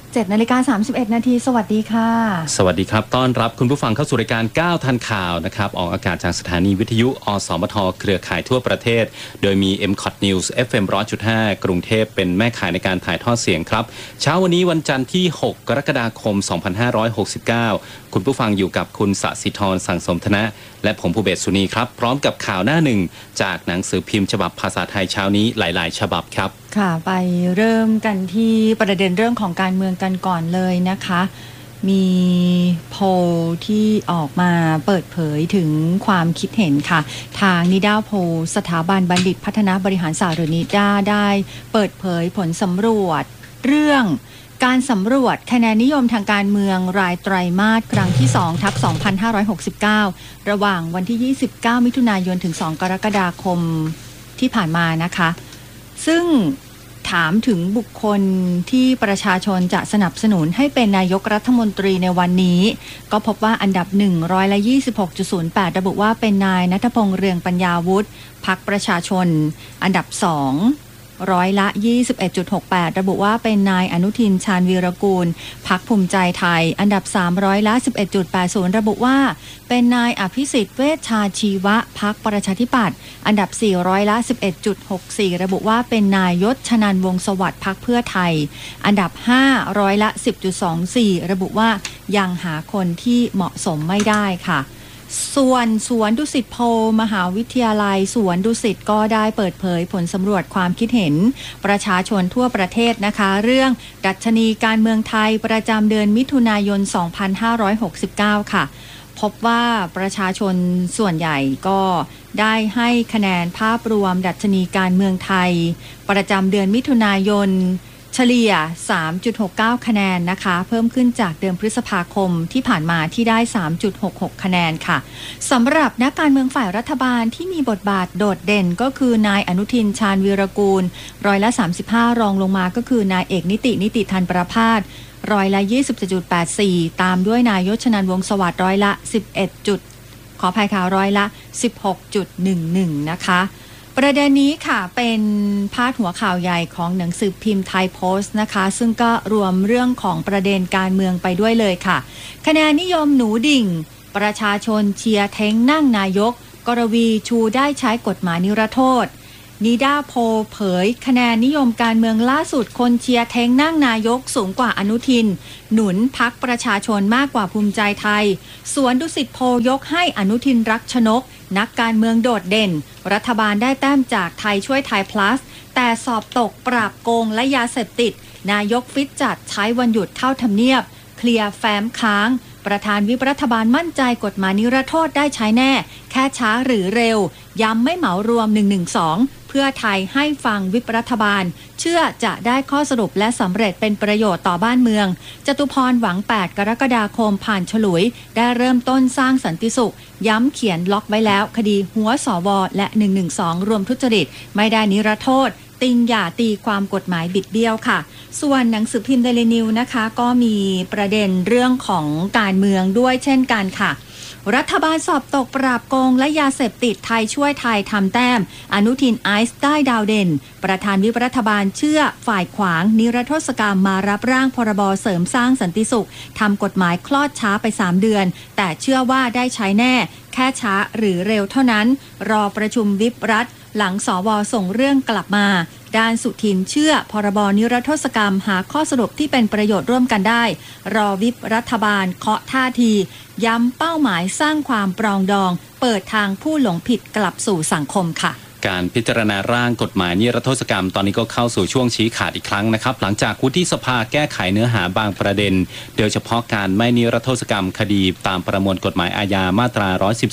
7:31 นาทีสวัสดีค่ะสวัสดีครับต้อนรับคุณผู้ฟังเข้าสู่รายการ9ทันข่าวนะครับออกอากาศจากสถานีวิทยุอสมทเครือข่ายทั่วประเทศโดยมี MCOT News FM 100.5 กรุงเทพเป็นแม่ข่ายในการถ่ายทอดเสียงครับเช้าวันนี้วันจันทร์ที่6กรกฎาคม2569คุณผู้ฟังอยู่กับคุณสศิธรสังสมธนะและผมภูเบศสุนีครับพร้อมกับข่าวหน้าหนึ่งจากหนังสือพิมพ์ฉบับภาษาไทยเช้านี้หลายๆฉบับครับค่ะไปเริ่มกันที่ประเด็นเรื่องของการเมืองกันก่อนเลยนะคะมีโพลที่ออกมาเปิดเผยถึงความคิดเห็นค่ะทางนิด้าโพลสถาบันบัณฑิตพัฒนาบริหารศาสตร์หรือนิด้าได้เปิดเผยผลสำรวจเรื่องการสำรวจคะแนนนิยมทางการเมืองรายไตรมาสครั้งที่ 2/2569 ระหว่างวันที่ 29 มิถุนายนถึง 2 กรกฎาคมที่ผ่านมานะคะซึ่งถามถึงบุคคลที่ประชาชนจะสนับสนุนให้เป็นนายกรัฐมนตรีในวันนี้ก็พบว่าอันดับ 126.08 ระบุว่าเป็นนายณัฐพงษ์เรืองปัญญาวุฒิพรรคประชาชนอันดับ 221.68 ระบุว่าเป็นนายอนุทินชาญวีรกูลพรรคภูมิใจไทยอันดับ 11.80 ระบุว่าเป็นนายอภิสิทธิ์เวชชาชีวะพรรคประชาธิปัตย์อันดับ 11.64 ระบุว่าเป็นนายยศชนันท์วงศ์สวัสดิ์พรรคเพื่อไทยอันดับ 10.24 ระบุว่ายังหาคนที่เหมาะสมไม่ได้ค่ะส่วนสวนดุสิตโพลมหาวิทยาลัยสวนดุสิตก็ได้เปิดเผยผลสำรวจความคิดเห็นประชาชนทั่วประเทศนะคะเรื่องดัชนีการเมืองไทยประจำเดือนมิถุนายน 2569 ค่ะพบว่าประชาชนส่วนใหญ่ก็ได้ให้คะแนนภาพรวมดัชนีการเมืองไทยประจำเดือนมิถุนายนเฉลี่ย 3.69 คะแนนนะคะเพิ่มขึ้นจากเดือนพฤษภาคมที่ผ่านมาที่ได้ 3.66 คะแนนค่ะสำหรับนักการเมืองฝ่ายรัฐบาลที่มีบทบาทโดดเด่นก็คือนายอนุทินชาญวีรกูล35%รองลงมาก็คือนายเอกนิติธันประภาส20.84% ตามด้วยนายยศชนันท์วงศ์สวัสดิ์11%ขออภัยค่ะ16.11% นะคะประเด็นนี้ค่ะเป็นพาดหัวข่าวใหญ่ของหนังสือพิมพ์ไทยโพสต์นะคะซึ่งก็รวมเรื่องของประเด็นการเมืองไปด้วยเลยค่ะคะแนนนิยมหนูดิ่งประชาชนเชียร์เท้งนั่งนายกกรวีชูได้ใช้กฎหมายนิรโทษนิด้าโพลเผยคะแนนนิยมการเมืองล่าสุดคนเชียร์เท้งนั่งนายกสูงกว่าอนุทินหนุนพรรคประชาชนมากกว่าภูมิใจไทยสวนดุสิตโพลยกให้อนุทินรักชนกนักการเมืองโดดเด่นรัฐบาลได้แต้มจากไทยช่วยไทย plus แต่สอบตกปราบโกงและยาเสพติดนายกฟิตจัดใช้วันหยุดเข้าทำเนียบเคลียร์แฟ้มค้างประธานวิปรัฐบาลมั่นใจกฎหมายนิรโทษได้ใช้แน่แค่ช้าหรือเร็วย้ำไม่เหมารวม112เพื่อไทยให้ฟังวิปรัฐบาลเชื่อจะได้ข้อสรุปและสำเร็จเป็นประโยชน์ต่อบ้านเมืองจตุพรหวัง8กรกฎาคมผ่านฉลุยได้เริ่มต้นสร้างสันติสุขย้ำเขียนล็อกไว้แล้วคดีหัวสวและ112รวมทุจริตไม่ได้นิรโทษติงอย่าตีความกฎหมายบิดเบี้ยวค่ะส่วนหนังสือพิมพ์เดลินิวนะคะก็มีประเด็นเรื่องของการเมืองด้วยเช่นกันค่ะรัฐบาลสอบตกปราบโกงและยาเสพติดไทยช่วยไทยทำแต้มอนุทินไอซ์ได้ดาวเด่นประธานวิปรัฐบาลเชื่อฝ่ายขวางนิรโทษกรรมมารับร่างพรบเสริมสร้างสันติสุขทำกฎหมายคลอดช้าไป3 เดือนแต่เชื่อว่าได้ใช้แน่แค่ช้าหรือเร็วเท่านั้นรอประชุมวิปรัฐหลังสวส่งเรื่องกลับมาด้านสุทินเชื่อพรบนิรโทษกรรมหาข้อสรุปที่เป็นประโยชน์ร่วมกันได้รอวิปรัฐบาลเคาะท่าทีย้ำเป้าหมายสร้างความปรองดองเปิดทางผู้หลงผิดกลับสู่สังคมค่ะการพิจารณาร่างกฎหมายนิรโทษกรรมตอนนี้ก็เข้าสู่ช่วงชี้ขาดอีกครั้งนะครับหลังจากวุฒิสภาแก้ไขเนื้อหาบางประเด็นโดยเฉพาะการไม่นิรโทษกรรมคดีตามประมวลกฎหมายอาญามาตรา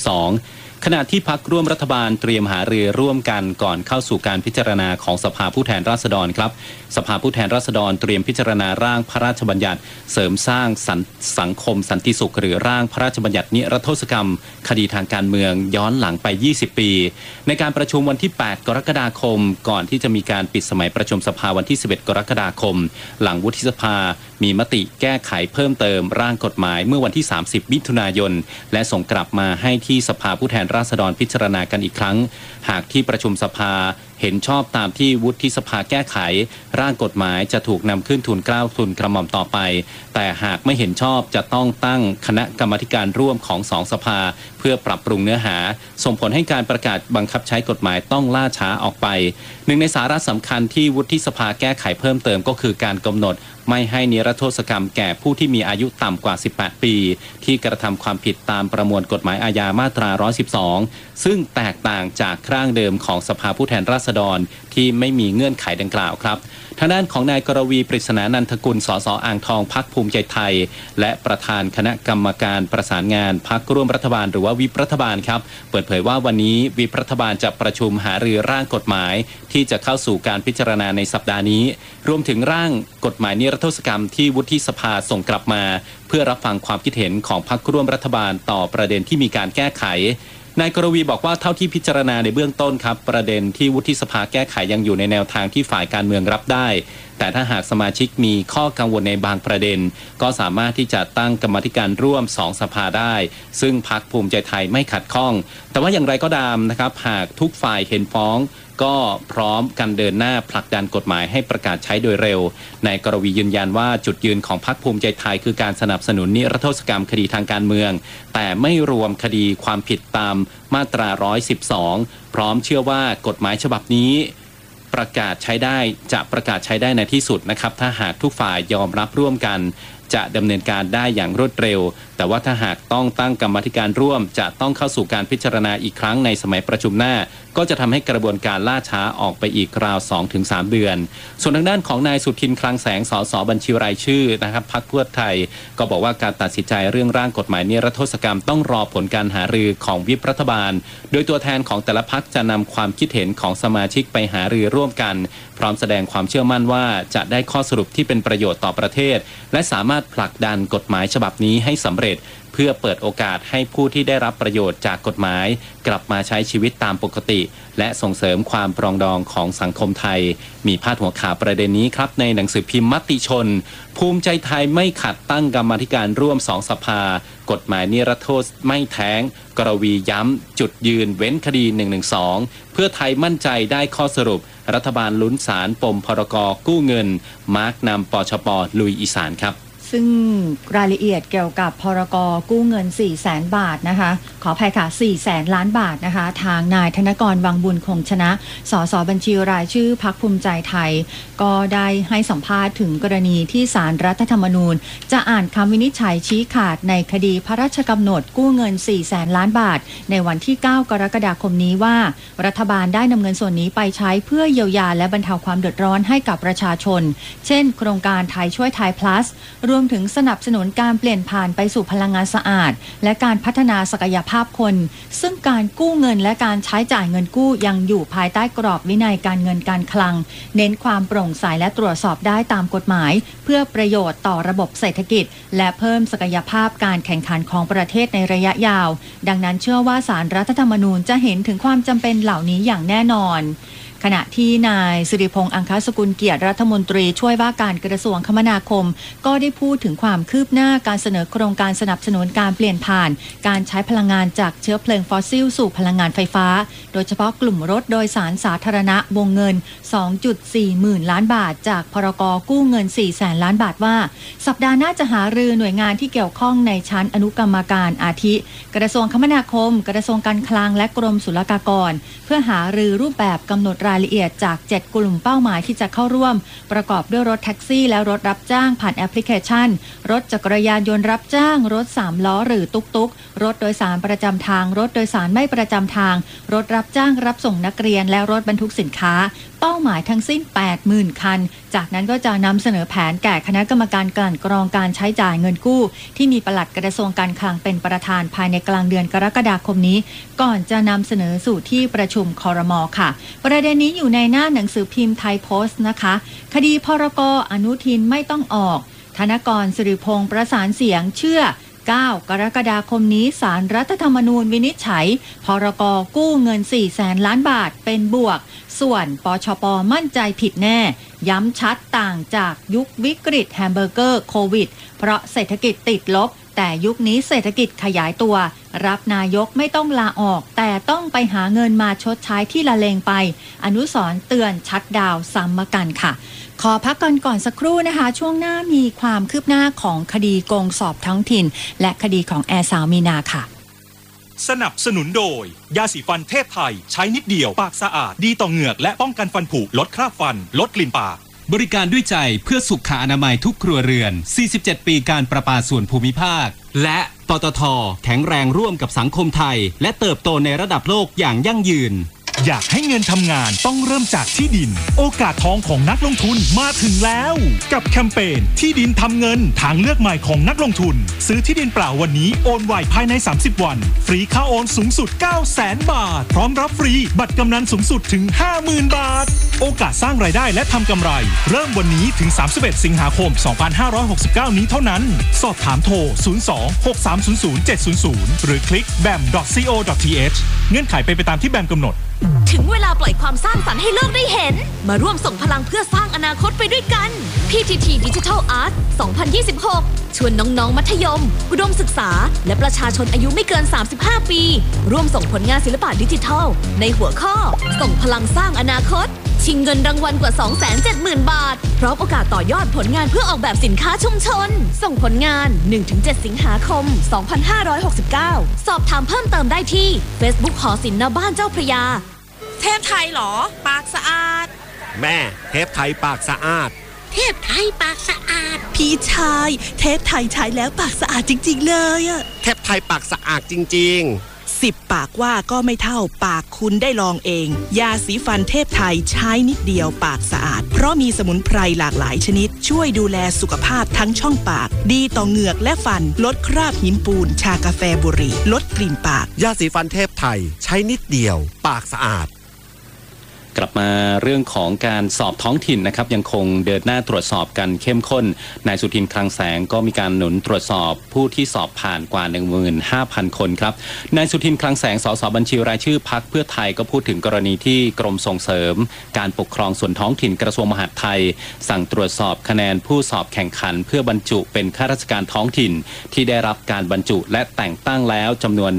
112ขณะที่พรรคร่วมรัฐบาลเตรียมหารือร่วมกันก่อนเข้าสู่การพิจารณาของสภาผู้แทนราษฎรครับสภาผู้แทนราษฎรเตรียมพิจารณาร่างพระราชบัญญัติเสริมสร้างสังคมสันติสุขหรือร่างพระราชบัญญัตินิรโทษกรรมคดีทางการเมืองย้อนหลังไป20 ปีในการประชุมวันที่8กรกฎาคมก่อนที่จะมีการปิดสมัยประชุมสภาวันที่11กรกฎาคมหลังวุฒิสภามีมติแก้ไขเพิ่มเติมร่างกฎหมายเมื่อวันที่30มิถุนายนและส่งกลับมาให้ที่สภาผู้แทนราษฎรพิจารณากันอีกครั้งหากที่ประชุมสภาเห็นชอบตามที่วุฒิสภาแก้ไขร่างกฎหมายจะถูกนำขึ้นทูลเกล้าทูลกระหม่อมต่อไปแต่หากไม่เห็นชอบจะต้องตั้งคณะกรรมาธิการร่วมของ2 สภาเพื่อปรับปรุงเนื้อหาส่งผลให้การประกาศบังคับใช้กฎหมายต้องล่าช้าออกไปหนึ่งในสาระสำคัญที่วุฒิสภาแก้ไขเพิ่มเติมก็คือการกำหนดไม่ให้นิรโทษกรรมแก่ผู้ที่มีอายุต่ำกว่า18 ปีที่กระทำความผิดตามประมวลกฎหมายอาญามาตรา112ซึ่งแตกต่างจากร่างเดิมของสภาผู้แทนราษฎรที่ไม่มีเงื่อนไขดังกล่าวครับทางด้านของนายกรวีปริศนานันทกุลสสอ่างทองพรรคภูมิใจไทยและประธานคณะกรรมการประสานงานพรรคร่วมรัฐบาลหรือว่าวิปรัฐบาลครับเปิดเผยว่าวันนี้วิปรัฐบาลจะประชุมหารือร่างกฎหมายที่จะเข้าสู่การพิจารณาในสัปดาห์นี้รวมถึงร่างกฎหมายนิรโทษกรรมที่วุฒิสภาส่งกลับมาเพื่อรับฟังความคิดเห็นของพรรคร่วมรัฐบาลต่อประเด็นที่มีการแก้ไขนายกรวีบอกว่าเท่าที่พิจารณาในเบื้องต้นครับประเด็นที่วุฒิสภาแก้ไขยังอยู่ในแนวทางที่ฝ่ายการเมืองรับได้แต่ถ้าหากสมาชิกมีข้อกังวลในบางประเด็นก็สามารถที่จะตั้งกรรมาธิการร่วม2 สภาได้ซึ่งพรรคภูมิใจไทยไม่ขัดข้องแต่ว่าอย่างไรก็ตามนะครับหากทุกฝ่ายเห็นฟ้องก็พร้อมกันเดินหน้าผลักดันกฎหมายให้ประกาศใช้โดยเร็วนายกรวียืนยันว่าจุดยืนของพรรคภูมิใจไทยคือการสนับสนุนนิรโทษกรรมคดีทางการเมืองแต่ไม่รวมคดีความผิดตามมาตรา112พร้อมเชื่อว่ากฎหมายฉบับนี้ประกาศใช้ได้จะประกาศใช้ได้ในที่สุดนะครับถ้าหากทุกฝ่ายยอมรับร่วมกันจะดำเนินการได้อย่างรวดเร็วแต่ว่าถ้าหากต้องตั้งกรรมาธิการร่วมจะต้องเข้าสู่การพิจารณาอีกครั้งในสมัยประชุมหน้าก็จะทำให้กระบวนการล่าช้าออกไปอีกราว 2-3 เดือนส่วนทางด้านของนายสุทินคลังแสงสสบัญชีรายชื่อนะครับพรรคเพื่อไทยก็บอกว่าการตัดสินใจเรื่องร่างกฎหมายนิรโทษกรรมต้องรอผลการหารือของวิปรัฐบาลโดยตัวแทนของแต่ละพรรคจะนำความคิดเห็นของสมาชิกไปหารือร่วมกันพร้อมแสดงความเชื่อมั่นว่าจะได้ข้อสรุปที่เป็นประโยชน์ต่อประเทศและสามารถผลักดันกฎหมายฉบับนี้ให้สำเร็จเพื่อเปิดโอกาสให้ผู้ที่ได้รับประโยชน์จากกฎหมายกลับมาใช้ชีวิตตามปกติและส่งเสริมความปรองดองของสังคมไทยมีพาดหัวข่าวประเด็นนี้ครับในหนังสือพิมพ์มติชนภูมิใจไทยไม่ขัดตั้งกรรมาธิการร่วม2 สภากฎหมายนิรโทษไม่แท้งกรวีย้ำจุดยืนเว้นคดี112เพื่อไทยมั่นใจได้ข้อสรุปรัฐบาลลุ้นศาลปมพรก.กู้เงินมาร์กนำปชป.ลุยอีสานครับซึ่งรายละเอียดเกี่ยวกับพรก.กู้เงิน 400,000 บาทนะคะขออภัยค่ะ 400,000 ล้านบาทนะคะทางนายธนกรวังบุญคงชนะสสบัญชีรายชื่อพรรคภูมิใจไทยก็ได้ให้สัมภาษณ์ถึงกรณีที่ศาลรัฐธรรมนูญจะอ่านคำวินิจฉัยชี้ขาดในคดีพระราชกำหนดกู้เงิน 400,000 ล้านบาทในวันที่ 9 กรกฎาคมนี้ว่ารัฐบาลได้นำเงินส่วนนี้ไปใช้เพื่อเยียวยาและบรรเทาความเดือดร้อนให้กับประชาชนเช่นโครงการไทยช่วยไทย plusรวมถึงสนับสนุนการเปลี่ยนผ่านไปสู่พลังงานสะอาดและการพัฒนาศักยภาพคนซึ่งการกู้เงินและการใช้จ่ายเงินกู้ยังอยู่ภายใต้กรอบวินัยการเงินการคลังเน้นความโปร่งใสและตรวจสอบได้ตามกฎหมายเพื่อประโยชน์ต่อระบบเศรษฐกิจและเพิ่มศักยภาพการแข่งขันของประเทศในระยะยาวดังนั้นเชื่อว่าศาลรัฐธรรมนูญจะเห็นถึงความจำเป็นเหล่านี้อย่างแน่นอนขณะที่นายสิริพงษ์อังคสกุลเกียรติรัฐมนตรีช่วยว่าการกระทรวงคมนาคมก็ได้พูดถึงความคืบหน้าการเสนอโครงการสนับสนุนการเปลี่ยนผ่านการใช้พลังงานจากเชื้อเพลิงฟอสซิลสู่พลังงานไฟฟ้าโดยเฉพาะกลุ่มรถโดยสารสาธารณะวงเงิน 2.4 หมื่นล้านบาทจากพรก.กู้เงิน 400,000 ล้านบาทว่าสัปดาห์หน้าจะหารือหน่วยงานที่เกี่ยวข้องในชั้นอนุกรรมการอาทิกระทรวงคมนาคมกระทรวงการคลังและกรมศุลกากรเพื่อหารือรูปแบบกำหนดรายละเอียดจาก7กลุ่มเป้าหมายที่จะเข้าร่วมประกอบด้วยรถแท็กซี่และรถรับจ้างผ่านแอปพลิเคชันรถจักรยานยนต์รับจ้างรถ3ล้อหรือตุ๊กๆรถโดยสารประจำทางรถโดยสารไม่ประจำทางรถรับจ้างรับส่งนักเรียนและรถบรรทุกสินค้าเป้าหมายทั้งสิ้น 80,000 คันจากนั้นก็จะนำเสนอแผนแก่คณะกรรมการกลั่นกรองการใช้จ่ายเงินกู้ที่มีปลัดกระทรวงการคลังเป็นประธานภายในกลางเดือนกรกฎาคมนี้ก่อนจะนำเสนอสู่ที่ประชุมครม.ค่ะประเด็นนี้อยู่ในหน้าหนังสือพิมพ์ไทยโพสต์นะคะคดีพรก.อนุทินไม่ต้องออกธนกรสิริพงษ์ประสานเสียงเชื่อ9 กรกฎาคมนี้ศาลรัฐธรรมนูญวินิจฉัยพรก.กู้เงิน 400,000 ล้านบาทเป็นบวกส่วนปชป.มั่นใจผิดแน่ย้ำชัดต่างจากยุควิกฤตแฮมเบอร์เกอร์โควิดเพราะเศรษฐกิจติดลบแต่ยุคนี้เศรษฐกิจขยายตัวรับนายกไม่ต้องลาออกแต่ต้องไปหาเงินมาชดใช้ที่ละเลงไปอนุสรณ์เตือนชัดดาวซ้ำมากันค่ะขอพักก่อนสักครู่นะคะช่วงหน้ามีความคืบหน้าของคดีโกงสอบท้องถิ่นและคดีของแอร์สาวมีนาค่ะสนับสนุนโดยยาสีฟันเทพไทยใช้นิดเดียวปากสะอาดดีต่อเหงือกและป้องกันฟันผุลดคราบฟันลดกลิ่นปากบริการด้วยใจเพื่อสุขอนามัยทุกครัวเรือน47ปีการประปาส่วนภูมิภาคและปตท.แข็งแรงร่วมกับสังคมไทยและเติบโตในระดับโลกอย่างยั่งยืนอยากให้เงินทำงานต้องเริ่มจากที่ดินโอกาสทองของนักลงทุนมาถึงแล้วกับแคมเปญที่ดินทำเงินทางเลือกใหม่ของนักลงทุนซื้อที่ดินเปล่าวันนี้โอนไวภายใน30วันฟรีค่าโอนสูงสุด 900,000 บาทพร้อมรับฟรีบัตรกำนันสูงสุดถึง 50,000 บาทโอกาสสร้างรายได้และทำกำไรเริ่มวันนี้ถึง31สิงหาคม2569นี้เท่านั้นสอบถามโทร02-6300-700หรือคลิก bam.co.th เงื่อนไขเป็นไปตามที่แบมกำหนดถึงเวลาปล่อยความสร้างสรรค์ให้โลกได้เห็นมาร่วมส่งพลังเพื่อสร้างอนาคตไปด้วยกัน PTT Digital Art 2026 ชวนน้องๆมัธยมอุดมศึกษาและประชาชนอายุไม่เกิน35ปีร่วมส่งผลงานศิลปะดิจิทัลในหัวข้อส่งพลังสร้างอนาคตชิงเงินรางวัลกว่า 270,000 บาทพร้อมโอกาสต่อยอดผลงานเพื่อออกแบบสินค้าชุมชนส่งผลงาน 1-7 สิงหาคม 2569 สอบถามเพิ่มเติมได้ที่ Facebook หอศิลป์ณบ้านเจ้าพระยาเทพไทยเหรอปากสะอาดแม่เทพไทยปากสะอาดเทพไทยปากสะอาดพี่ชายเทพไทยใช้แล้วปากสะอาดจริงๆเลยอะเทพไทยปากสะอาดจริงๆ 10 ปากว่าก็ไม่เท่าปากคุณได้ลองเองยาสีฟันเทพไทยใช้นิดเดียวปากสะอาดเพราะมีสมุนไพรหลากหลายชนิดช่วยดูแลสุขภาพทั้งช่องปากดีต่อเหงือกและฟันลดคราบหินปูนชากาแฟบุหรี่ลดกลิ่นปากยาสีฟันเทพไทยใช้นิดเดียวปากสะอาดกลับมาเรื่องของการสอบท้องถิ่นนะครับยังคงเดินหน้าตรวจสอบกันเข้มข้นนายสุทินคลังแสงก็มีการหนุนตรวจสอบผู้ที่สอบผ่านกว่า 15,000 คนครับนายสุทินคลังแสงสสบัญชีรายชื่อพรรคเพื่อไทยก็พูดถึงกรณีที่กรมส่งเสริมการปกครองส่วนท้องถิ่นกระทรวงมหาดไทยสั่งตรวจสอบคะแนนผู้สอบแข่งขันเพื่อบรรจุเป็นข้าราชการท้องถิ่นที่ได้รับการบรรจุและแต่งตั้งแล้วจำนวน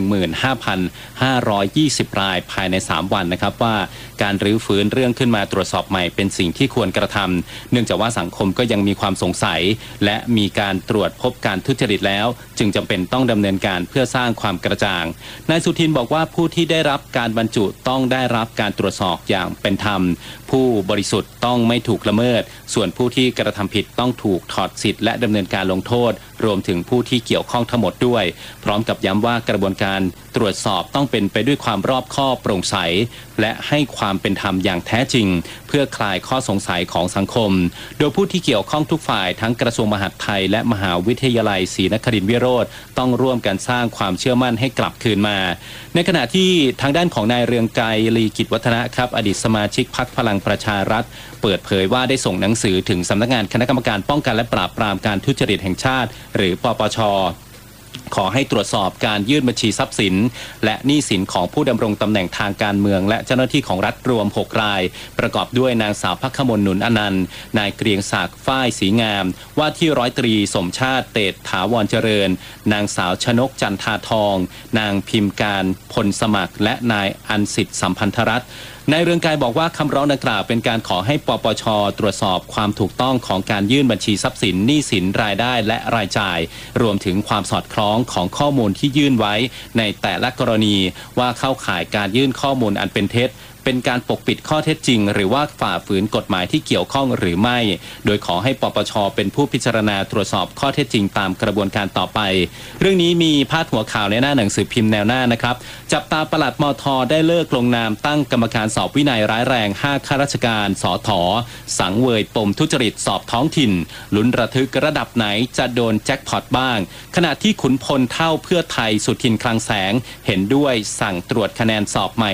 15,520 รายภายใน3วันนะครับว่าการรื้อฟื้นเรื่องขึ้นมาตรวจสอบใหม่เป็นสิ่งที่ควรกระทำเนื่องจากว่าสังคมก็ยังมีความสงสัยและมีการตรวจพบการทุจริตแล้วจึงจำเป็นต้องดำเนินการเพื่อสร้างความกระจ่างนายสุทินบอกว่าผู้ที่ได้รับการบรรจุต้องได้รับการตรวจสอบอย่างเป็นธรรมผู้บริสุทธิ์ต้องไม่ถูกละเมิดส่วนผู้ที่กระทำผิดต้องถูกถอดสิทธิ์และดำเนินการลงโทษรวมถึงผู้ที่เกี่ยวข้องทั้งหมดด้วยพร้อมกับย้ำว่ากระบวนการตรวจสอบต้องเป็นไปด้วยความรอบคอบโปร่งใสและให้ความเป็นธรรมอย่างแท้จริงเพื่อคลายข้อสงสัยของสังคมโดยผู้ที่เกี่ยวข้องทุกฝ่ายทั้งกระทรวงมหาดไทยและมหาวิทยาลัยศรีนครินทร์วิโรจน์ต้องร่วมกันสร้างความเชื่อมั่นให้กลับคืนมาในขณะที่ทางด้านของนายเรืองไกร ลีกิจวัฒนะครับอดีตสมาชิกพรรคพลังประชารัฐเปิดเผยว่าได้ส่งหนังสือถึงสำนักงานคณะกรรมการป้องกันและปราบปรามการทุจริตแห่งชาติหรือปปช.ขอให้ตรวจสอบการยื่นบัญชีทรัพย์สินและหนี้สินของผู้ดำรงตำแหน่งทางการเมืองและเจ้าหน้าที่ของรัฐรวม6รายประกอบด้วยนางสาวภัคมลหนุนอนันต์นายเกรียงศักดิ์ฝ้ายศรีงามว่าที่ร้อยตรีสมชาติเตชถาวรเจริญนางสาวชนกจันทาทองนางพิมพ์การพลสมัครและนายอันสิทธิ์สัมพันธรัตน์นายเรืองไกรบอกว่าคำร้องดังกล่าวเป็นการขอให้ปปช.ตรวจสอบความถูกต้องของการยื่นบัญชีทรัพย์สินหนี้สินรายได้และรายจ่ายรวมถึงความสอดคล้องของข้อมูลที่ยื่นไว้ในแต่ละกรณีว่าเข้าข่ายการยื่นข้อมูลอันเป็นเท็จเป็นการปกปิดข้อเท็จจริงหรือว่าฝ่าฝืนกฎหมายที่เกี่ยวข้องหรือไม่โดยขอให้ปปช.เป็นผู้พิจารณาตรวจสอบข้อเท็จจริงตามกระบวนการต่อไปเรื่องนี้มีพาดหัวข่าวในหน้าหนังสือพิมพ์แนวหน้านะครับจับตาปลัดมท.ได้เลิกลงนามตั้งกรรมการสอบวินัยร้ายแรง5ข้าราชการสถ.สังเวยปมทุจริตสอบท้องถิ่นลุ้นระทึกระดับไหนจะโดนแจ็คพอตบ้างขณะที่ขุนพลเท่าเพื่อไทยสุทินคลังแสงเห็นด้วยสั่งตรวจคะแนนสอบใหม่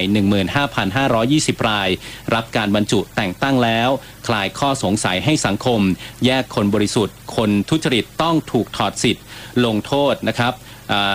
15,520 รายรับการบรรจุแต่งตั้งแล้วคลายข้อสงสัยให้สังคมแยกคนบริสุทธิ์คนทุจริตต้องถูกถอดสิทธิ์ลงโทษนะครับ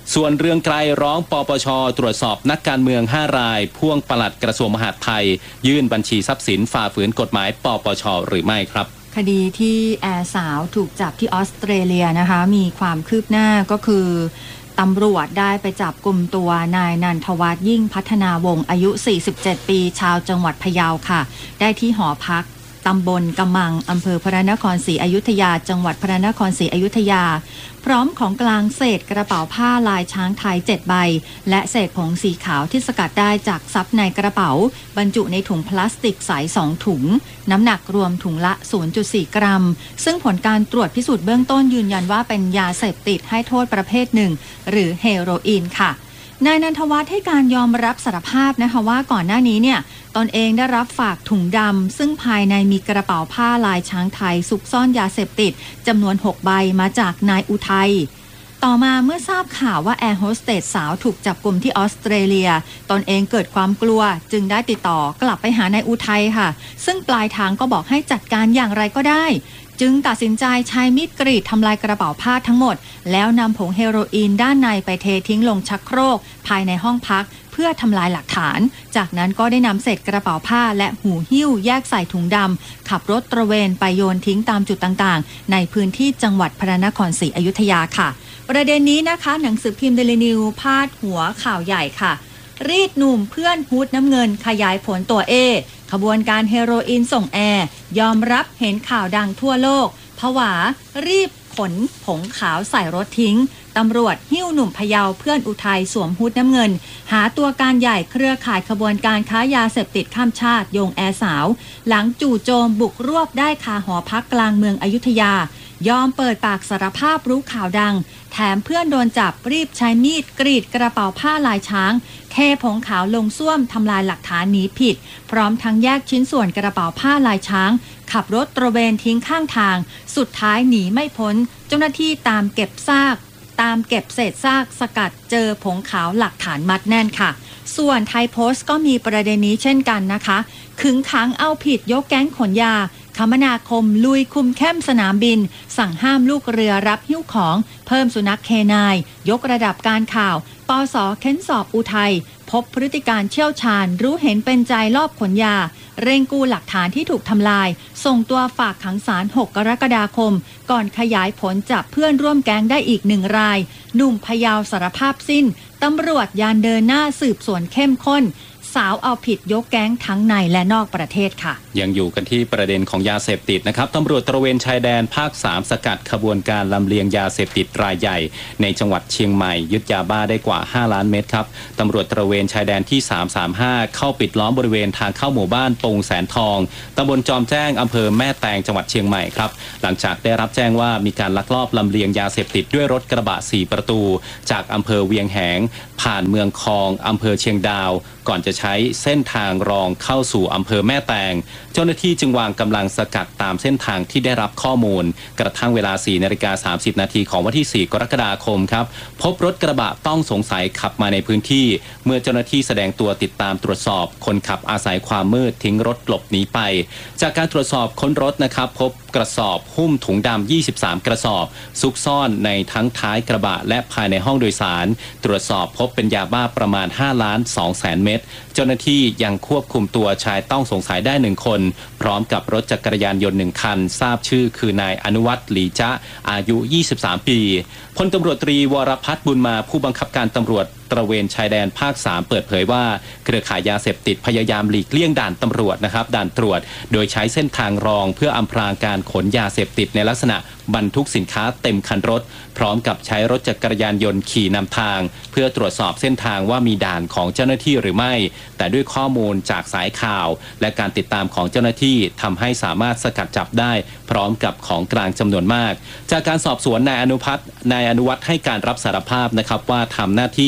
ส่วนเรืองไกรร้องปปช.ตรวจสอบนักการเมือง5 รายพ่วงปลัดกระทรวงมหาดไทยยื่นบัญชีทรัพย์สินฝ่าฝืนกฎหมายปปช.หรือไม่ครับคดีที่แอร์สาวถูกจับที่ออสเตรเลียนะคะมีความคืบหน้าก็คือตำรวจได้ไปจับกุมตัวนายนันทวัฒน์ยิ่งพัฒนาวงศ์อายุ47 ปีชาวจังหวัดพะเยาค่ะได้ที่หอพักตำบลกำมังอำเภอพระนครศรีอยุธยาจังหวัดพระนครศรีอยุธยาพร้อมของกลางเศษกระเป๋าผ้าลายช้างไทย7 ใบและเศษผงสีขาวที่สกัดได้จากซับในกระเป๋าบรรจุในถุงพลาสติกใส2 ถุงน้ำหนักรวมถุงละ 0.4 กรัมซึ่งผลการตรวจพิสูจน์เบื้องต้นยืนยันว่าเป็นยาเสพติดให้โทษประเภทหนึ่งหรือเฮโรอีนค่ะนายนันทวัฒน์ให้การยอมรับสารภาพนะคะว่าก่อนหน้านี้เนี่ยตนเองได้รับฝากถุงดำซึ่งภายในมีกระเป๋าผ้าลายช้างไทยซุกซ่อนยาเสพติดจำนวน6 ใบมาจากนายอุทัยต่อมาเมื่อทราบข่าวว่าแอร์โฮสเตสสาวถูกจับกุมที่ออสเตรเลียตนเองเกิดความกลัวจึงได้ติดต่อกลับไปหานายอุทัยค่ะซึ่งปลายทางก็บอกให้จัดการอย่างไรก็ได้จึงตัดสินใจใช้มีดกรีดทำลายกระเป๋าผ้าทั้งหมดแล้วนำผงเฮโรอีนด้านในไปเททิ้งลงชักโครกภายในห้องพักเพื่อทำลายหลักฐานจากนั้นก็ได้นำเศษกระเป๋าผ้าและหูหิ้วแยกใส่ถุงดำขับรถตระเวนไปโยนทิ้งตามจุดต่างๆในพื้นที่จังหวัดพระนครศรีอยุธยาค่ะประเด็นนี้นะคะหนังสือพิมพ์เดลินิวพาดหัวข่าวใหญ่ค่ะรีดหนุ่มเพื่อนฮูดน้ำเงินขยายผลตัวขบวนการเฮโรอีนส่งแอร์ยอมรับเห็นข่าวดังทั่วโลกผวารีบขนผงขาวใส่รถทิ้งตำรวจหิ้วหนุ่มพะเยาเพื่อนอุทัยสวมฮูดน้ำเงินหาตัวการใหญ่เครือข่ายขบวนการค้ายาเสพติดข้ามชาติโยงแอร์สาวหลังจู่โจมบุกรวบได้คาหอพักกลางเมืองอยุธยายอมเปิดปากสารภาพรู้ข่าวดังแถมเพื่อนโดนจับรีบใช้มีดกรีดกระเป๋าผ้าลายช้างเทผงขาวลงส้วมทำลายหลักฐานหนีผิดพร้อมทั้งแยกชิ้นส่วนกระเป๋าผ้าลายช้างขับรถตระเวนทิ้งข้างทางสุดท้ายหนีไม่พ้นเจ้าหน้าที่ตามเก็บเศษซากสกัดเจอผงขาวหลักฐานมัดแน่นค่ะส่วนไทยโพสต์ก็มีประเด็นนี้เช่นกันนะคะขึงขังเอาผิดยกแก๊งขนยาคมนาคมลุยคุมเข้มสนามบินสั่งห้ามลูกเรือรับหิ้วของเพิ่มสุนัขเคนายยกระดับการข่าวปส.เค้นสอบอุทัยพบพฤติการเชี่ยวชาญรู้เห็นเป็นใจลอบขนยาเร่งกู้หลักฐานที่ถูกทำลายส่งตัวฝากขังศาล6 กรกฎาคมก่อนขยายผลจับเพื่อนร่วมแก๊งได้อีก1 รายหนุ่มพะเยาสารภาพสิ้นตำรวจยานเดินหน้าสืบสวนเข้มข้นสาวเอาผิดยกแก๊งทั้งในและนอกประเทศค่ะยังอยู่กันที่ประเด็นของยาเสพติดนะครับตำรวจตระเวนชายแดนภาค3สกัดขบวนการลำเลียงยาเสพติดรายใหญ่ในจังหวัดเชียงใหม่ยึดยาบ้าได้กว่า5 ล้านเม็ดครับตำรวจตระเวนชายแดนที่335เข้าปิดล้อมบริเวณทางเข้าหมู่บ้านปงแสนทองตำบลจอมแจ้งอำเภอแม่แตงจังหวัดเชียงใหม่ครับหลังจากได้รับแจ้งว่ามีการลักลอบลำเลียงยาเสพติดด้วยรถกระบะ4 ประตูจากอำเภอเวียงแหงผ่านเมืองคองอำเภอเชียงดาวก่อนจะใช้เส้นทางรองเข้าสู่อำเภอแม่แตงเจ้าหน้าที่จึงวางกำลังสกัดตามเส้นทางที่ได้รับข้อมูลกระทั่งเวลา 4:30 นาทีของวันที่ 4 กรกฎาคมครับพบรถกระบะต้องสงสัยขับมาในพื้นที่เมื่อเจ้าหน้าที่แสดงตัวติดตามตรวจสอบคนขับอาศัยความมืดทิ้งรถหลบหนีไปจากการตรวจสอบค้นรถนะครับพบกระสอบหุ้มถุงดำ23 กระสอบซุกซ่อนในทั้งท้ายกระบะและภายในห้องโดยสารตรวจสอบพบเป็นยาบ้าประมาณ 5,200,000 เม็ดเจ้าหน้าที่ยังควบคุมตัวชายต้องสงสัยได้1 คนพร้อมกับรถจักรยานยนต์1 คันทราบชื่อคือนายอนุวัฒน์หลีจ๊ะอายุ23 ปีพลตำรวจตรีวรพัฒน์บุญมาผู้บังคับการตำรวจตระเวนชายแดนภาค3เปิดเผยว่าเครือข่ายยาเสพติดพยายามหลีกเลี่ยงด่านตำรวจนะครับด่านตรวจโดยใช้เส้นทางรองเพื่ออำพรางการขนยาเสพติดในลักษณะบรรทุกสินค้าเต็มคันรถพร้อมกับใช้รถจักรยานยนต์ขี่นำทางเพื่อตรวจสอบเส้นทางว่ามีด่านของเจ้าหน้าที่หรือไม่แต่ด้วยข้อมูลจากสายข่าวและการติดตามของเจ้าหน้าที่ทำให้สามารถสกัดจับได้พร้อมกับของกลางจำนวนมากจากการสอบสวนนายอนุวัฒน์ให้การรับสารภาพนะครับว่าทำหน้าที่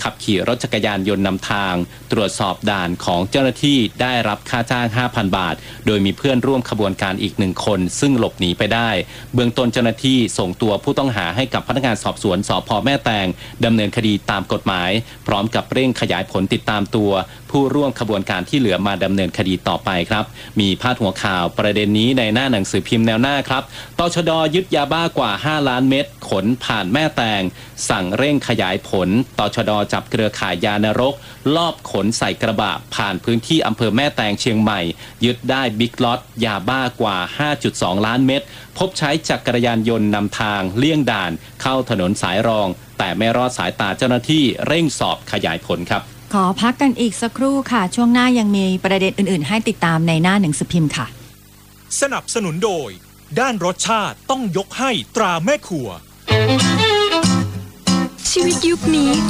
ขับขี่รถจักรยานยนต์นำทางตรวจสอบด่านของเจ้าหน้าที่ได้รับค่าจ้าง 5,000 บาทโดยมีเพื่อนร่วมขบวนการอีก1คนซึ่งหลบหนีไปได้เบื้องต้นเจ้าหน้าที่ส่งตัวผู้ต้องหาให้กับพนักงานสอบสวนสภ.แม่แตงดำเนินคดีตามกฎหมายพร้อมกับเร่งขยายผลติดตามตัวผู้ร่วมขบวนการที่เหลือมาดำเนินคดีต่อไปครับมีพาดหัวข่าวประเด็นนี้ในหน้าหนังสือพิมพ์แนวหน้าครับตชด.ยึดยาบ้ากว่า5ล้านเม็ดขนผ่านแม่แตงสั่งเร่งขยายผลตชด.จับเครือข่ายยานรกลอบขนใส่กระบะผ่านพื้นที่อำเภอแม่แตงเชียงใหม่ยึดได้บิ๊กล็อตยาบ้ากว่า 5.2 ล้านเม็ดพบใช้จักรยานยนต์นำทางเลี่ยงด่านเข้าถนนสายรองแต่ไม่รอดสายตาเจ้าหน้าที่เร่งสอบขยายผลครับขอพักกันอีกสักครู่ค่ะช่วงหน้ายังมีประเด็นอื่นๆให้ติดตามในหน้าหนังสือพิมพ์ค่ะสนับสนุนโดยด้านรสชาติต้องยกให้ตราแม่ครัวชีวิตยุคนี้